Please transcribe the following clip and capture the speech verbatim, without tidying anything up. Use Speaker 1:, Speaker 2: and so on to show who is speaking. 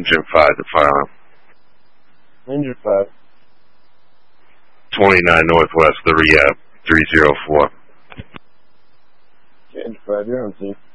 Speaker 1: Engine five to file.
Speaker 2: Engine five.
Speaker 1: twenty-nine Northwest, the rehab, three zero four.
Speaker 2: Engine five, you're on scene.